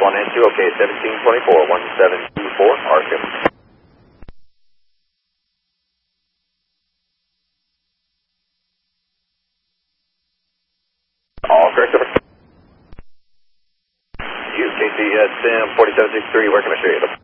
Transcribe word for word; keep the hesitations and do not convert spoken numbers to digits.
one and two, okay, seventeen twenty-four, one seven two four, Arkham. All correct, over. U K C, uh, Sim forty-seven sixty-three, where can I show you?